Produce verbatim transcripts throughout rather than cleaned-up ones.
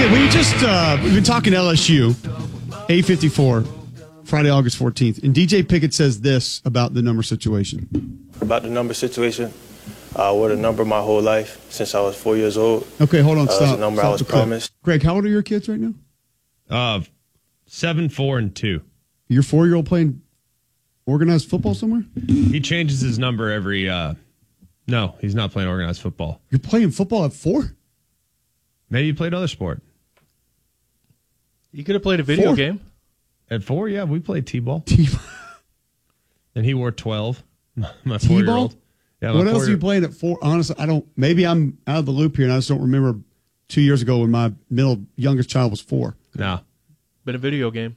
Okay, we just, uh, we've been talking L S U, eight fifty-four, Friday, August fourteenth. And D J Pickett says this about the number situation. About the number situation, I wore the number my whole life since I was four years old. Okay, hold on, uh, stop. That's the number stop I was the clip. promised. Greg, how old are your kids right now? Uh, seven, four, and two. Your four-year-old playing organized football somewhere? He changes his number every, uh, no, he's not playing organized football. You're playing football at four? Maybe he played another sport. You could have played a video Four. game. At four, yeah, we played T-ball. T-ball. And he wore twelve. My T-ball? four-year-old. Yeah, my What else are you four-year- playing at four? Honestly, I don't. Maybe I'm out of the loop here, and I just don't remember two years ago when my middle youngest child was four. No. Been a video game.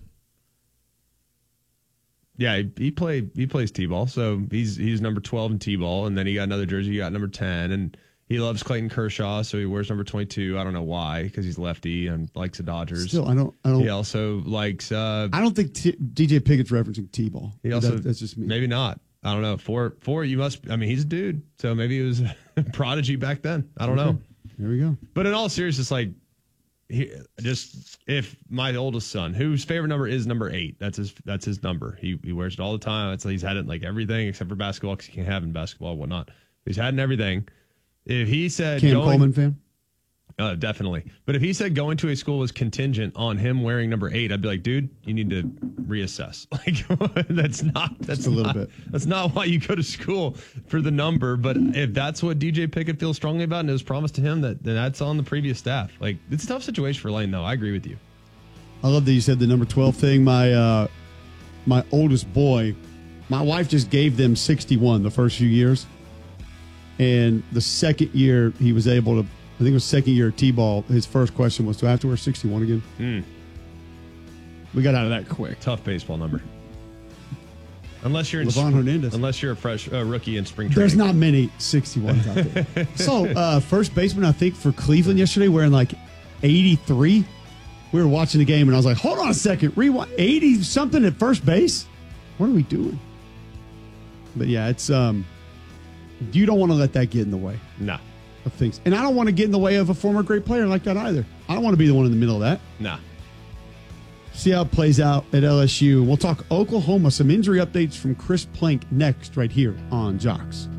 Yeah, he, he played. He plays T-ball, so he's he's number twelve in T-ball, and then he got another jersey. He got number ten, and he loves Clayton Kershaw, so he wears number twenty-two. I don't know why, because he's lefty and likes the Dodgers. Still, I don't. I don't. He also likes. Uh, I don't think T- D J Pickett's referencing T-ball. he also That- that's just me. Maybe not. I don't know. Four, four. You must. I mean, he's a dude, so maybe he was a prodigy back then. I don't Okay. know. There we go. But in all seriousness, like, he, just if my oldest son, whose favorite number is number eight, that's his that's his number. He he wears it all the time. It's he's had it in like everything except for basketball because he can't have it in basketball and whatnot. He's had it in everything. If he said Cam going, Coleman fan. uh, definitely. But if he said going to a school was contingent on him wearing number eight, I'd be like, dude, you need to reassess. Like that's not that's Just a little not, bit. That's not why you go to school for the number. But if that's what D J Pickett feels strongly about and it was promised to him, that then that's on the previous staff. Like it's a tough situation for Lane, though. I agree with you. I love that you said the number twelve thing. My uh, my oldest boy, my wife just gave them sixty-one the first few years. And the second year he was able to, I think it was second year at T-ball, his first question was, do I have to wear sixty-one again? Mm. We got out of that quick. Tough baseball number. Unless you're in Levon Hernandez. unless you're a fresh uh, rookie in spring training. There's not many sixty-ones out there. So, uh, first baseman, I think, for Cleveland yesterday, wearing like eighty-three. We were watching the game, and I was like, hold on a second. Rewind. eighty-something at first base? What are we doing? But, yeah, it's um, you don't want to let that get in the way Nah. of things. And I don't want to get in the way of a former great player like that either. I don't want to be the one in the middle of that. Nah. See how it plays out at L S U. We'll talk Oklahoma, some injury updates from Chris Plank next right here on Jocks.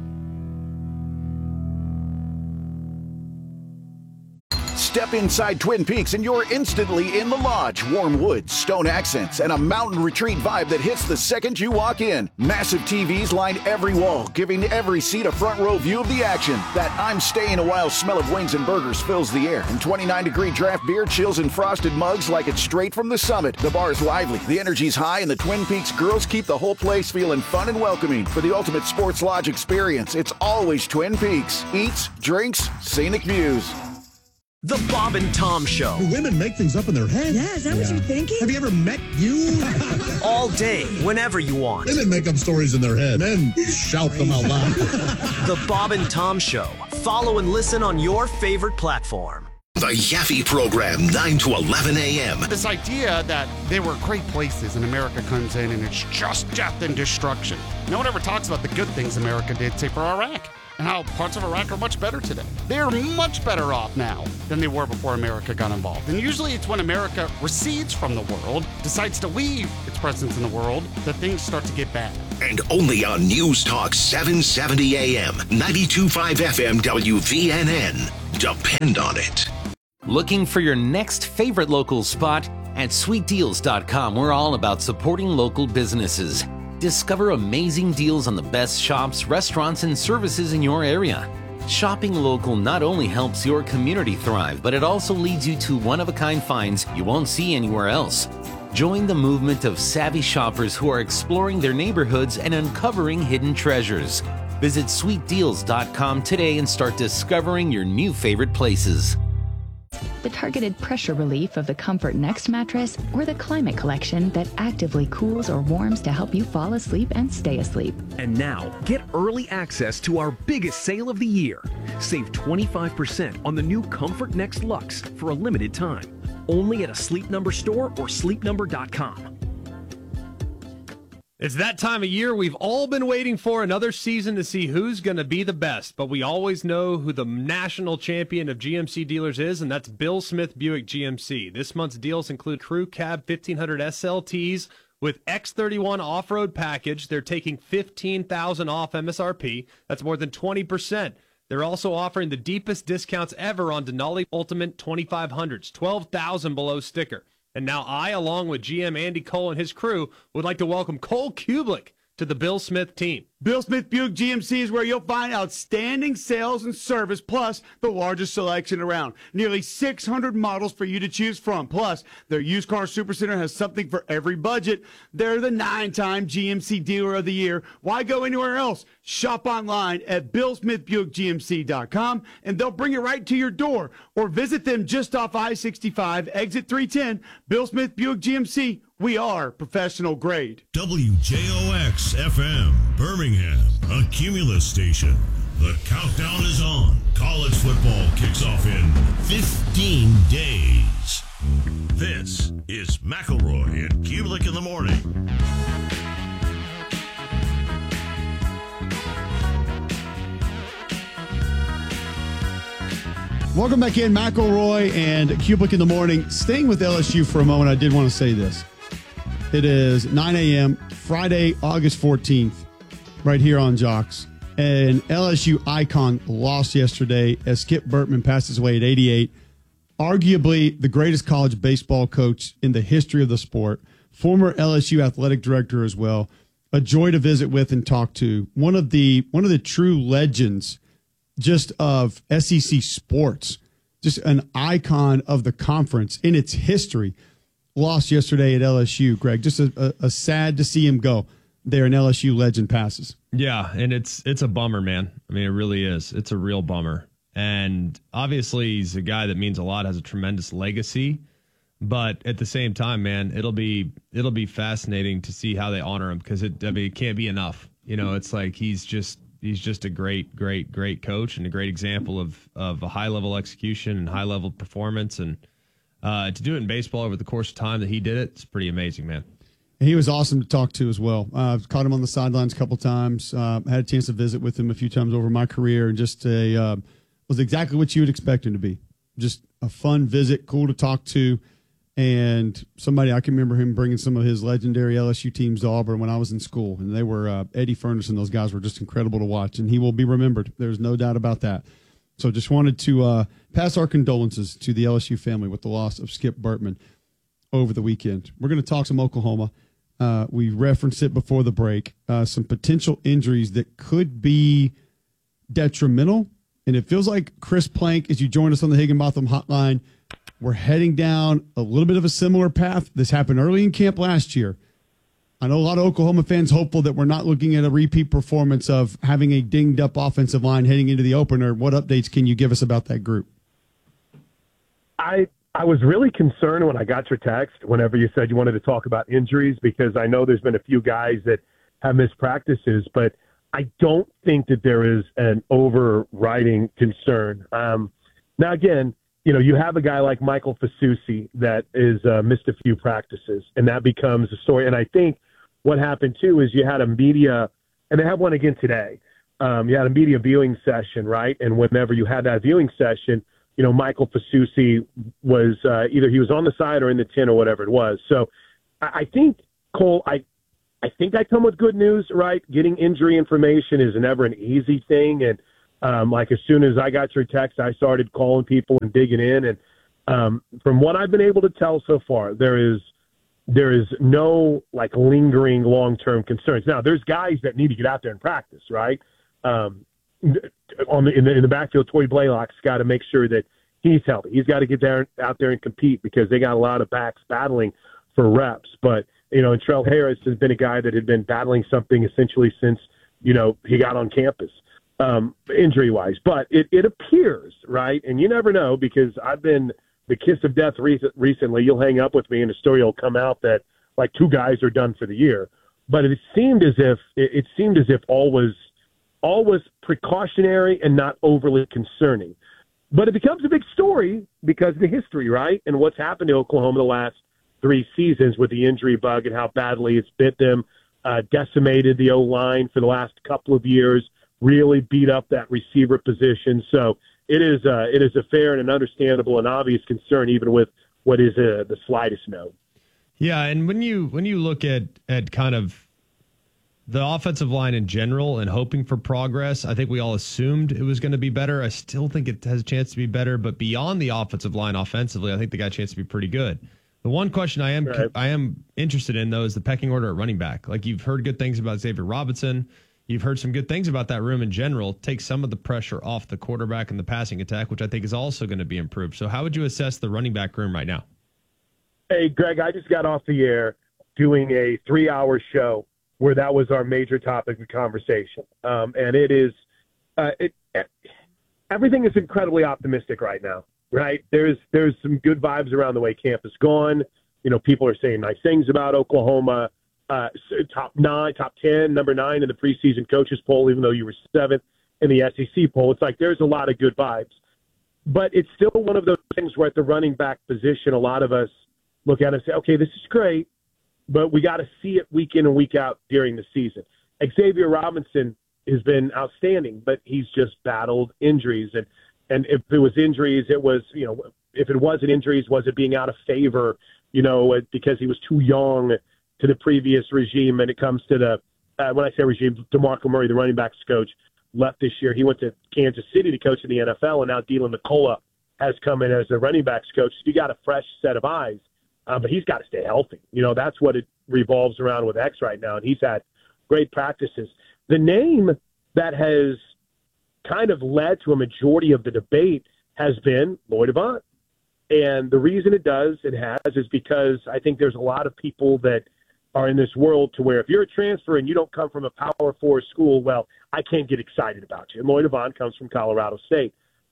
Step inside Twin Peaks and you're instantly in the lodge. Warm woods, stone accents, and a mountain retreat vibe that hits the second you walk in. Massive T Vs line every wall, giving every seat a front row view of the action. That I'm staying a while smell of wings and burgers fills the air. And twenty-nine degree draft beer chills in frosted mugs like it's straight from the summit. The bar's lively, the energy's high, and the Twin Peaks girls keep the whole place feeling fun and welcoming. For the ultimate sports lodge experience, it's always Twin Peaks. Eats, drinks, scenic views. The Bob and Tom Show. Do women make things up in their head? Yeah, is that what you're thinking? Have you ever met you? All day, whenever you want. Women make up stories in their head. Men shout them out loud. The Bob and Tom Show. Follow and listen on your favorite platform. The Yaffe Program, nine to eleven a.m. This idea that there were great places and America comes in and it's just death and destruction. No one ever talks about the good things America did, say, for Iraq. And how parts of Iraq are much better today. They're much better off now than they were before America got involved. And usually it's when America recedes from the world, decides to leave its presence in the world, that things start to get bad. And only on News Talk seven seventy a.m., ninety-two point five F M W V N N. Depend on it. Looking for your next favorite local spot? At sweet deals dot com, we're all about supporting local businesses. Discover amazing deals on the best shops, restaurants, and services in your area. Shopping local not only helps your community thrive, but it also leads you to one-of-a-kind finds you won't see anywhere else. Join the movement of savvy shoppers who are exploring their neighborhoods and uncovering hidden treasures. Visit sweet deals dot com today and start discovering your new favorite places. The targeted pressure relief of the Comfort Next mattress, or the Climate Collection that actively cools or warms to help you fall asleep and stay asleep. And now, get early access to our biggest sale of the year. Save twenty-five percent on the new Comfort Next Luxe for a limited time. Only at a Sleep Number store or sleep number dot com. It's that time of year we've all been waiting for, another season to see who's going to be the best. But we always know who the national champion of G M C dealers is, and that's Bill Smith Buick G M C. This month's deals include Crew Cab fifteen hundred S L Ts with X thirty-one off-road package. They're taking fifteen thousand dollars off M S R P. That's more than twenty percent. They're also offering the deepest discounts ever on Denali Ultimate twenty-five hundreds, twelve thousand dollars below sticker. And now I, along with G M Andy Cole and his crew, would like to welcome Cole Kublik to the Bill Smith team. Bill Smith Buick G M C is where you'll find outstanding sales and service, plus the largest selection around. Nearly six hundred models for you to choose from. Plus, their used car supercenter has something for every budget. They're the nine-time G M C Dealer of the Year. Why go anywhere else? Shop online at bill smith buick g m c dot com, and they'll bring it right to your door. Or visit them just off I sixty-five, exit three ten. Bill Smith Buick G M C. We are professional grade. W J O X F M, Birmingham, a Cumulus station. The countdown is on. College football kicks off in fifteen days. This is McElroy and Kublik in the morning. Welcome back in, McElroy and Kublik in the morning. Staying with L S U for a moment, I did want to say this. It is nine a.m. Friday, August fourteenth, right here on Jocks. An L S U icon lost yesterday as Skip Bertman passes away at eighty-eight. Arguably the greatest college baseball coach in the history of the sport. Former L S U athletic director as well. A joy to visit with and talk to. One of the one of the true legends just of S E C sports. Just an icon of the conference in its history. Lost yesterday at L S U, Greg. Just a, a, a sad to see him go there. An L S U legend passes. Yeah, and it's it's a bummer, man. I mean, it really is. It's a real bummer. And obviously, he's a guy that means a lot, has a tremendous legacy. But at the same time, man, it'll be it'll be fascinating to see how they honor him, because it I mean it can't be enough. You know, it's like he's just he's just a great, great, great coach and a great example of of a high level execution and high level performance. And Uh, to do it in baseball over the course of time that he did it, it's pretty amazing, man. He was awesome to talk to as well. Uh, I've caught him on the sidelines a couple times. Uh, had a chance to visit with him a few times over my career, and just a uh, was exactly what you would expect him to be. Just a fun visit, cool to talk to, and somebody I can remember him bringing some of his legendary L S U teams to Auburn when I was in school, and they were uh, Eddie Furnace and those guys were just incredible to watch, and he will be remembered. There's no doubt about that. So just wanted to uh, pass our condolences to the L S U family with the loss of Skip Bertman over the weekend. We're going to talk some Oklahoma. Uh, we referenced it before the break. Uh, some potential injuries that could be detrimental. And it feels like Chris Plank, as you join us on the Higginbotham hotline, we're heading down a little bit of a similar path. This happened early in camp last year. I know a lot of Oklahoma fans hopeful that we're not looking at a repeat performance of having a dinged-up offensive line heading into the opener. What updates can you give us about that group? I I was really concerned when I got your text whenever you said you wanted to talk about injuries, because I know there's been a few guys that have missed practices, but I don't think that there is an overriding concern. Um, now, again, you know, you have a guy like Michael Fasusi that is uh, missed a few practices, and that becomes a story. And I think what happened, too, is you had a media, and they have one again today. Um, you had a media viewing session, right? And whenever you had that viewing session, you know, Michael Fasusi was uh, either he was on the side or in the tin or whatever it was. So I, I think, Cole, I, I think I come with good news, right? Getting injury information is never an easy thing. And um, like as soon as I got your text, I started calling people and digging in. And um, from what I've been able to tell so far, there is there is no like lingering long-term concerns. Now, there's guys that need to get out there and practice, right? Um, on the in the in the backfield, Tory Blaylock's got to make sure that he's healthy. He's got to get there out there and compete, because they got a lot of backs battling for reps. But you know, and Trell Harris has been a guy that had been battling something essentially since you know he got on campus, um, injury wise. But it it appears, right, and you never know, because I've been the kiss of death re- recently. You'll hang up with me, and a story will come out that like two guys are done for the year. But it seemed as if it, it seemed as if all was all was precautionary and not overly concerning. But it becomes a big story because of the history, right? And what's happened to Oklahoma the last three seasons with the injury bug and how badly it's bit them. uh, decimated the O-line for the last couple of years, really beat up that receiver position. So it is, uh, it is a fair and an understandable and obvious concern, even with what is uh, the slightest note. Yeah, and when you when you look at at kind of the offensive line in general and hoping for progress, I think we all assumed it was going to be better. I still think it has a chance to be better, but beyond the offensive line offensively, I think they got a chance to be pretty good. The one question I am right. I am interested in, though, is the pecking order at running back. Like, you've heard good things about Xavier Robinson. You've heard some good things about that room in general. Take some of the pressure off the quarterback and the passing attack, which I think is also going to be improved. So how would you assess the running back room right now? Hey, Greg, I just got off the air doing a three-hour show where that was our major topic of conversation. Um, and it is uh, it, everything is incredibly optimistic right now, right? There's there's some good vibes around the way camp is gone. You know, people are saying nice things about Oklahoma. Uh, top nine, top ten, number nine in the preseason coaches poll, even though you were seventh in the S E C poll. It's like there's a lot of good vibes. But it's still one of those things where at the running back position, a lot of us look at it and say, okay, this is great, but we got to see it week in and week out during the season. Xavier Robinson has been outstanding, but he's just battled injuries. And, and if it was injuries, it was, you know, if it wasn't injuries, was it being out of favor, you know, because he was too young to the previous regime? And it comes to the, uh, when I say regime, DeMarco Murray, the running backs coach, left this year. He went to Kansas City to coach in the N F L, and now Dylan McCullough has come in as the running backs coach. So you got a fresh set of eyes. Uh, but he's got to stay healthy. You know, that's what it revolves around with X right now, and he's had great practices. The name that has kind of led to a majority of the debate has been Lloyd Avant. And the reason it does, it has, is because I think there's a lot of people that are in this world to where if you're a transfer and you don't come from a Power Four school, well, I can't get excited about you. And Lloyd Avant comes from Colorado State.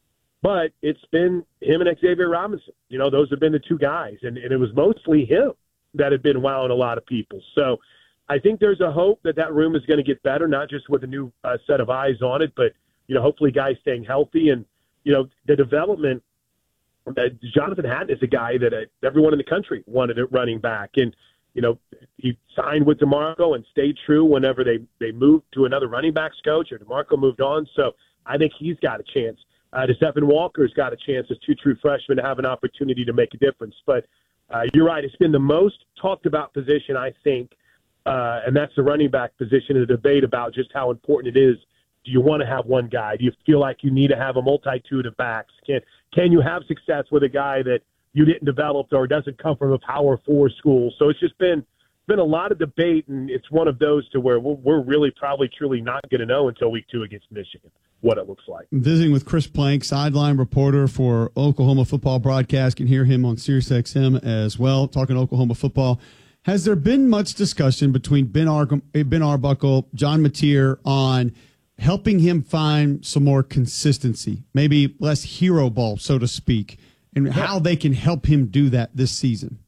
But it's been him and Xavier Robinson. You know, those have been the two guys. And, and it was mostly him that had been wowing a lot of people. So I think there's a hope that that room is going to get better, not just with a new uh, set of eyes on it, but, you know, hopefully guys staying healthy. And, you know, the development, uh, Jonathan Hatton is a guy that uh, everyone in the country wanted at running back. And, you know, he signed with DeMarco and stayed true whenever they, they moved to another running backs coach or DeMarco moved on. So I think he's got a chance. Uh, DeStephen Walker's got a chance as two true freshmen to have an opportunity to make a difference. But uh, you're right. It's been the most talked about position, I think, uh, and that's the running back position in the debate about just how important it is. Do you want to have one guy? Do you feel like you need to have a multitude of backs? Can can you have success with a guy that you didn't develop or doesn't come from a Power Four school? So it's just been been a lot of debate, and it's one of those to where we're, we're really probably truly not going to know until week two against Michigan what it looks like. Visiting with Chris Plank, sideline reporter for Oklahoma football broadcast. You can hear him on SiriusXM as well, talking Oklahoma football. Has there been much discussion between Ben, Ar- Ben Arbuckle, John Mateer on helping him find some more consistency, maybe less hero ball, so to speak, and how they can help him do that this season?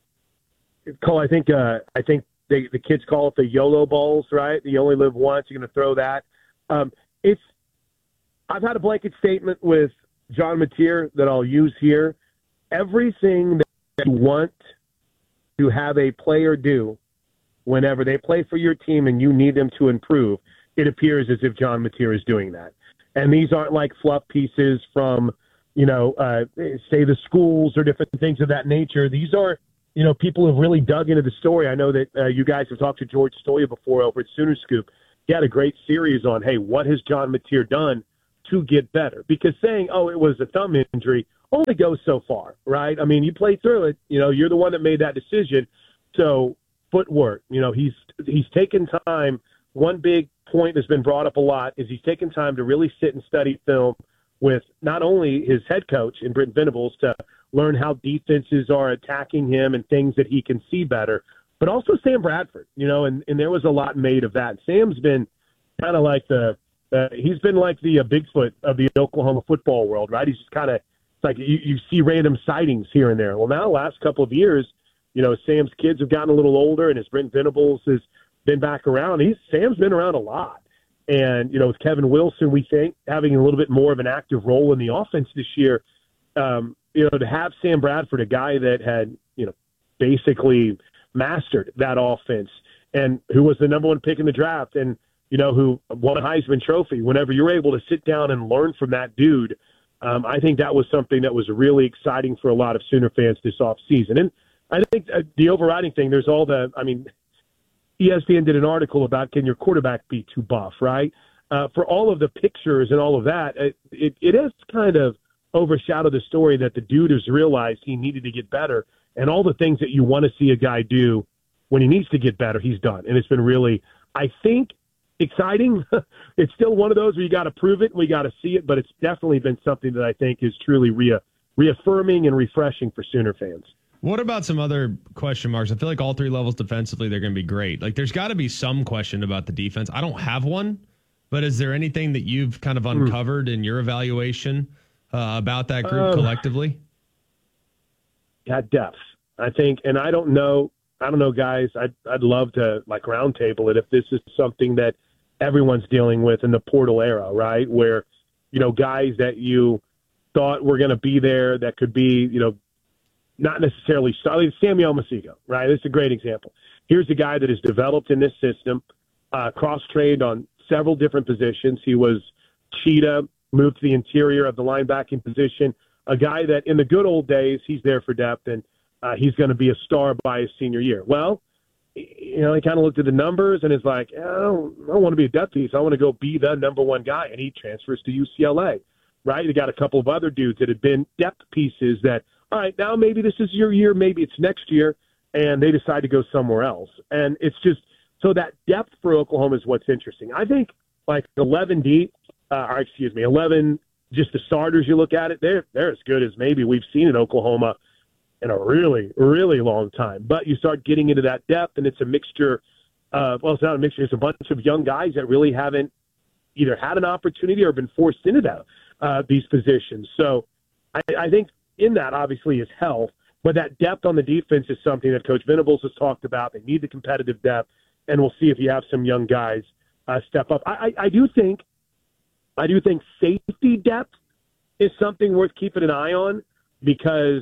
Cole, I think uh, I think they, the kids call it the YOLO balls, right? You only live once. You're going to throw that. Um, it's I've had a blanket statement with John Mateer that I'll use here. Everything that you want to have a player do whenever they play for your team and you need them to improve, it appears as if John Mateer is doing that. And these aren't like fluff pieces from, you know, uh, say the schools or different things of that nature. These are, you know, people have really dug into the story. I know that uh, you guys have talked to George Stoya before over at Sooner Scoop. He had a great series on, hey, what has John Mateer done to get better? Because saying, oh, it was a thumb injury only goes so far, right? I mean, you play through it. You know, you're the one that made that decision. So footwork, you know, he's he's taken time. One big point that's been brought up a lot is he's taken time to really sit and study film with not only his head coach in Brent Venables to learn how defenses are attacking him and things that he can see better, but also Sam Bradford, you know, and, and there was a lot made of that. Sam's been kind of like the Uh, he's been like the uh, Bigfoot of the Oklahoma football world, right? He's just kind of like you, you see random sightings here and there. Well, now the last couple of years, you know, Sam's kids have gotten a little older, and as Brent Venables has been back around, he's Sam's been around a lot. And you know, with Kevin Wilson, we think having a little bit more of an active role in the offense this year, um, you know, to have Sam Bradford, a guy that had you know basically mastered that offense and who was the number one pick in the draft and, you know, who won a Heisman Trophy. Whenever you're able to sit down and learn from that dude, um, I think that was something that was really exciting for a lot of Sooner fans this offseason. And I think uh, the overriding thing, there's all the, I mean, E S P N did an article about can your quarterback be too buff, right? Uh, for all of the pictures and all of that, it, it, it has kind of overshadowed the story that the dude has realized he needed to get better, and all the things that you want to see a guy do when he needs to get better, he's done. And it's been really, I think, exciting. It's still one of those where you got to prove it, we got to see it, but it's definitely been something that I think is truly rea- reaffirming and refreshing for Sooner fans. What about some other question marks? I feel like all three levels defensively, they're going to be great. Like, there's got to be some question about the defense. I don't have one, but is there anything that you've kind of uncovered in your evaluation uh, about that group um, collectively? Yeah, depth. I think, and I don't know, I don't know, guys. I'd I'd love to like roundtable it if this is something that everyone's dealing with in the portal era, right? Where, you know, guys that you thought were going to be there that could be, you know, not necessarily solid. Samuel Masigo, right? This is a great example. Here's a guy that is developed in this system, uh, cross-trained on several different positions. He was cheetah, moved to the interior of the linebacking position, a guy that in the good old days, he's there for depth, and uh, he's going to be a star by his senior year. Well, you know, he kind of looked at the numbers and is like, I don't, I don't want to be a depth piece. I want to go be the number one guy, and he transfers to U C L A, right? They got a couple of other dudes that had been depth pieces that, all right, now maybe this is your year, maybe it's next year, and they decide to go somewhere else. And it's just, so that depth for Oklahoma is what's interesting. I think like eleven deep, uh, or excuse me, eleven, just the starters, you look at it, they're, they're as good as maybe we've seen in Oklahoma in a really, really long time. But you start getting into that depth, and it's a mixture of, well, it's not a mixture, it's a bunch of young guys that really haven't either had an opportunity or been forced into that, uh, these positions. So I, I think in that, obviously, is health. But that depth on the defense is something that Coach Venables has talked about. They need the competitive depth, and we'll see if you have some young guys uh, step up. I, I, I do think, I do think safety depth is something worth keeping an eye on, because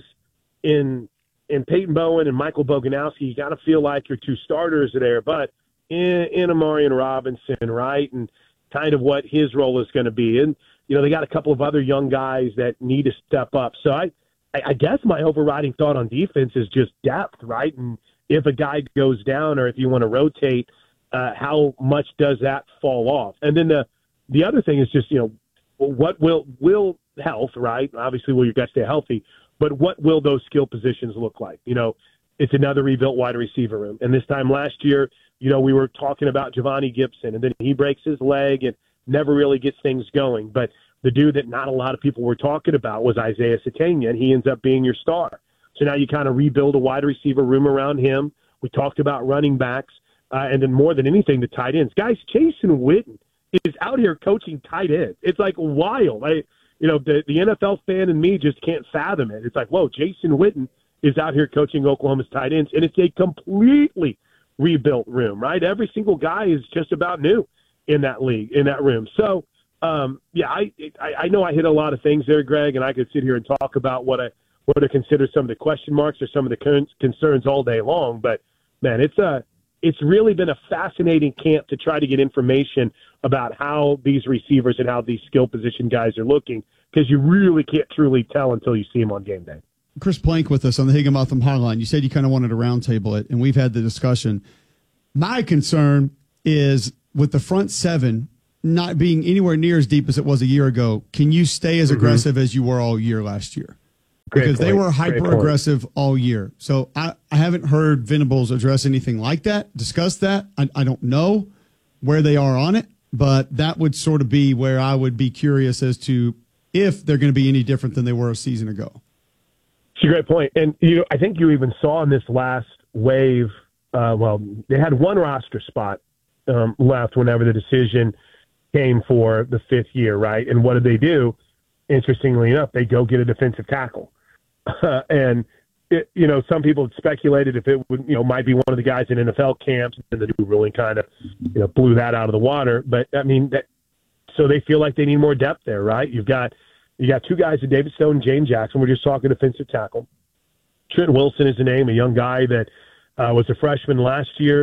in in Peyton Bowen and Michael Boganowski, you got to feel like your two starters are there. But in, in Amarian Robinson, right, and kind of what his role is going to be, and you know they got a couple of other young guys that need to step up. So I, I guess my overriding thought on defense is just depth, right? And if a guy goes down, or if you want to rotate, uh, how much does that fall off? And then the the other thing is just, you know, what will will health, right? Obviously, will your guys stay healthy? But what will those skill positions look like? You know, it's another rebuilt wide receiver room. And this time last year, you know, we were talking about Giovanni Gibson, and then he breaks his leg and never really gets things going. But the dude that not a lot of people were talking about was Isaiah Satania, and he ends up being your star. So now you kind of rebuild a wide receiver room around him. We talked about running backs, uh, and then more than anything, the tight ends. Guys, Jason Witten is out here coaching tight ends. It's like wild. I, you know, the, the N F L fan in me just can't fathom it. It's like, whoa, Jason Witten is out here coaching Oklahoma's tight ends, and it's a completely rebuilt room, right? Every single guy is just about new in that league, in that room. So, um, yeah, I, I I know I hit a lot of things there, Greg, and I could sit here and talk about what I what I consider some of the question marks or some of the con- concerns all day long. But man, it's a it's really been a fascinating camp to try to get information about how these receivers and how these skill position guys are looking, because you really can't truly tell until you see them on game day. Chris Plank with us on the Higginbotham Hotline. You said you kind of wanted to roundtable it, and we've had the discussion. My concern is with the front seven not being anywhere near as deep as it was a year ago. Can you stay as mm-hmm. aggressive as you were all year last year? Great because point. they were hyper aggressive all year. So I, I haven't heard Venables address anything like that, discuss that. I, I don't know where they are on it, but that would sort of be where I would be curious as to if they're going to be any different than they were a season ago. It's a great point. And you know, I think you even saw in this last wave, uh, well, they had one roster spot um, left whenever the decision came for the fifth year, right? And what did they do? Interestingly enough, they go get a defensive tackle. Uh, and, it, you know, some people had speculated if it would, you know, might be one of the guys in N F L camps, and the new ruling kind of, you know, blew that out of the water. But, I mean, that, so they feel like they need more depth there, right? You've got you got two guys, David Stone and James Jackson. We're just talking defensive tackle. Trent Wilson is the name, a young guy that uh, was a freshman last year.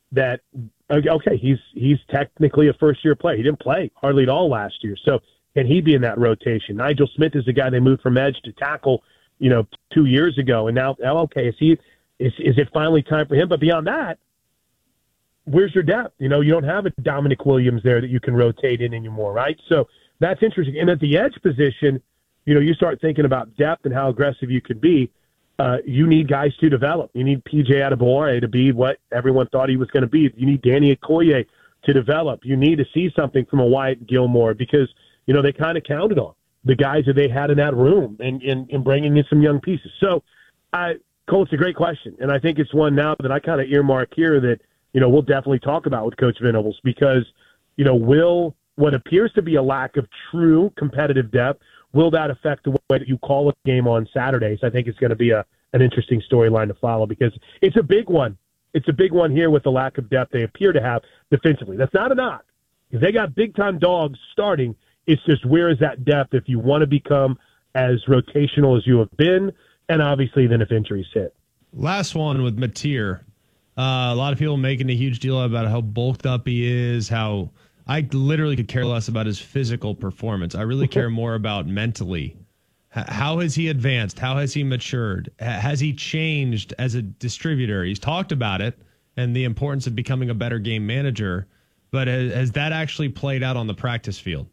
that, okay, he's he's technically a first-year player. He didn't play hardly at all last year. So can he be in that rotation? Nigel Smith is the guy they moved from edge to tackle, you know, two years ago. And now, okay, is he is, is it finally time for him? But beyond that, where's your depth? You know, you don't have a Dominic Williams there that you can rotate in anymore, right? So that's interesting. And at the edge position, you know, you start thinking about depth and how aggressive you could be. Uh, you need guys to develop. You need P J Adebawore to be what everyone thought he was going to be. You need Danny Okoye to develop. You need to see something from a Wyatt Gilmore because, you know, they kind of counted on the guys that they had in that room and, and, and bringing in some young pieces. So, I, Cole, it's a great question. And I think it's one now that I kind of earmark here that, you know, we'll definitely talk about with Coach Venables because, you know, will what appears to be a lack of true competitive depth, will that affect the way that you call a game on Saturdays? I think it's going to be a an interesting storyline to follow because it's a big one. It's a big one here with the lack of depth they appear to have defensively. That's not a knock. If they got big-time dogs starting, it's just where is that depth if you want to become as rotational as you have been, and obviously then if injuries hit. Last one with Mateer. Uh, a lot of people making a huge deal about how bulked up he is, how I literally could care less about his physical performance. I really care more about mentally. H- how has he advanced? How has he matured? H- has he changed as a distributor? He's talked about it and the importance of becoming a better game manager, but has, has that actually played out on the practice field?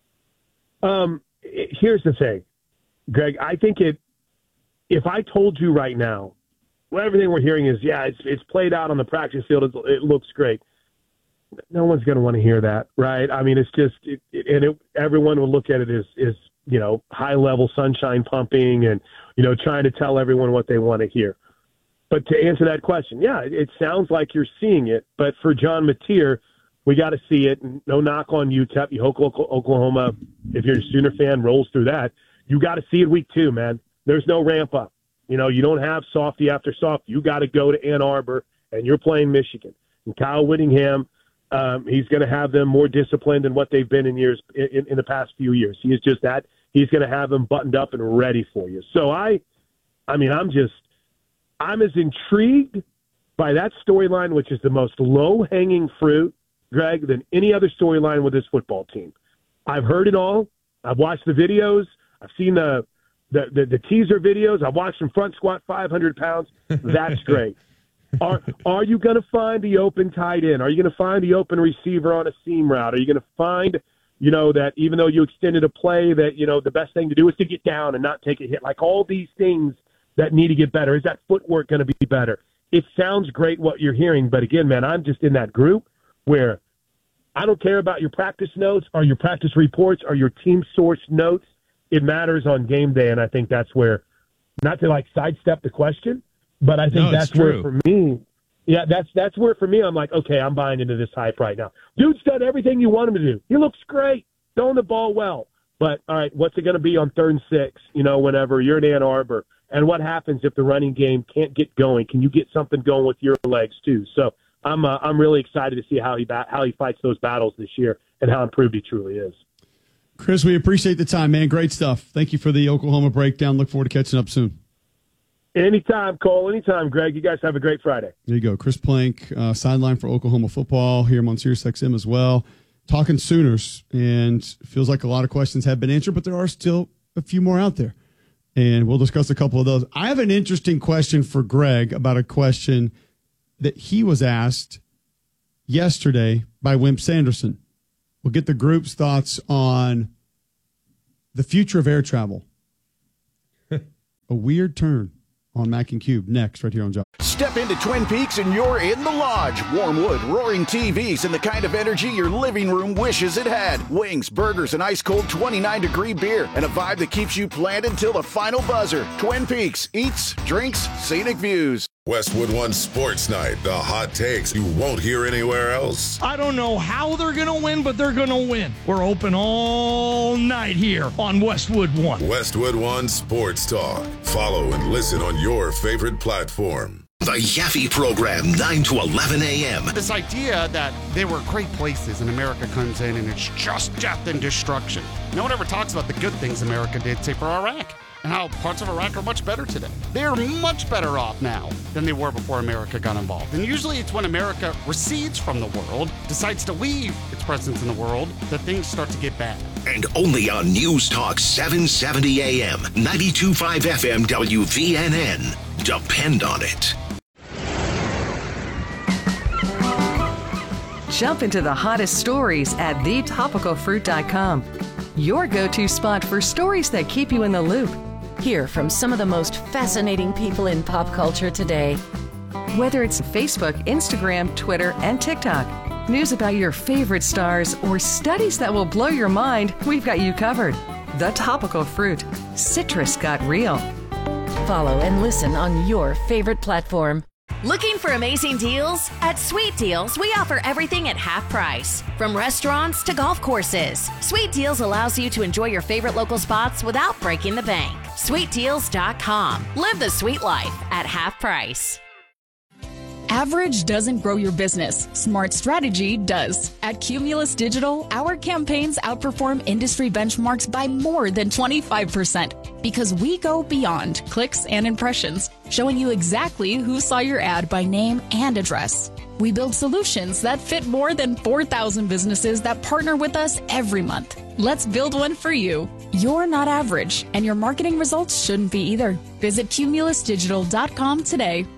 Um, here's the thing, Greg. I think it, if I told you right now, well, everything we're hearing is, yeah, it's it's played out on the practice field. It, it looks great. No one's going to want to hear that, right? I mean, it's just, it, it, and it, everyone will look at it as, as, you know, high-level sunshine pumping and, you know, trying to tell everyone what they want to hear. But to answer that question, yeah, it, it sounds like you're seeing it. But for John Mateer, we got to see it. No knock on U T E P. You hope Oklahoma, if you're a Sooner fan, rolls through that. You got to see it week two, man. There's no ramp up. You know, you don't have softy after softy. You got to go to Ann Arbor, and you're playing Michigan. And Kyle Whittingham, um, he's going to have them more disciplined than what they've been in years in, in the past few years. He is just that. He's going to have them buttoned up and ready for you. So I, I mean, I'm just, I'm as intrigued by that storyline, which is the most low-hanging fruit, Greg, than any other storyline with this football team. I've heard it all. I've watched the videos. I've seen the The, the the teaser videos. I watched them front squat five hundred pounds. That's great. Are are you going to find the open tight end? Are you going to find the open receiver on a seam route? Are you going to find, you know, that even though you extended a play that, you know, the best thing to do is to get down and not take a hit? Like all these things that need to get better. Is that footwork going to be better? It sounds great what you're hearing, but again, man, I'm just in that group where I don't care about your practice notes or your practice reports or your team source notes. It matters on game day, and I think that's where, not to like sidestep the question, but I think no, that's where for me, yeah, that's that's where for me I'm like, okay, I'm buying into this hype right now. Dude's done everything you want him to do. He looks great, throwing the ball well. But all right, what's it going to be on third and six? You know, whenever you're in Ann Arbor, and what happens if the running game can't get going? Can you get something going with your legs too? So I'm uh, I'm really excited to see how he ba- how he fights those battles this year and how improved he truly is. Chris, we appreciate the time, man. Great stuff. Thank you for the Oklahoma breakdown. Look forward to catching up soon. Anytime, Cole. Anytime, Greg. You guys have a great Friday. There you go. Chris Plank, uh, sideline for Oklahoma football here on SiriusXM as well. Talking Sooners, and feels like a lot of questions have been answered, but there are still a few more out there. And we'll discuss a couple of those. I have an interesting question for Greg about a question that he was asked yesterday by Wimp Sanderson. We'll get the group's thoughts on the future of air travel. A weird turn on Mac and Cube next, right here on Job. Step into Twin Peaks and you're in the lodge. Warm wood, roaring T Vs, and the kind of energy your living room wishes it had. Wings, burgers, and ice-cold twenty-nine degree beer, and a vibe that keeps you planted till the final buzzer. Twin Peaks, eats, drinks, scenic views. Westwood One Sports Night, the hot takes you won't hear anywhere else. I don't know how they're going to win, but they're going to win. We're open all night here on Westwood One. Westwood One Sports Talk. Follow and listen on your favorite platform. The Yaffe Program, nine to eleven a.m. This idea that there were great places and America comes in and it's just death and destruction. No one ever talks about the good things America did, say, for Iraq. and how parts of Iraq are much better today. They're much better off now than they were before America got involved. And usually it's when America recedes from the world, decides to leave its presence in the world, that things start to get bad. And only on News Talk seven seventy A M, ninety-two point five F M W V N N. Depend on it. Jump into the hottest stories at the topical fruit dot com. Your go-to spot for stories that keep you in the loop. Hear from some of the most fascinating people in pop culture today. Whether it's Facebook, Instagram, Twitter, and TikTok, news about your favorite stars, or studies that will blow your mind, we've got you covered. The Topical Fruit. Citrus got real. Follow and listen on your favorite platform. Looking for amazing deals? At Sweet Deals, we offer everything at half price. From restaurants to golf courses, Sweet Deals allows you to enjoy your favorite local spots without breaking the bank. sweet deals dot com. Live the sweet life at half price. Average doesn't grow your business. Smart strategy does. At Cumulus Digital, our campaigns outperform industry benchmarks by more than twenty-five percent because we go beyond clicks and impressions, showing you exactly who saw your ad by name and address. We build solutions that fit more than four thousand businesses that partner with us every month. Let's build one for you. You're not average, and your marketing results shouldn't be either. Visit cumulus digital dot com today.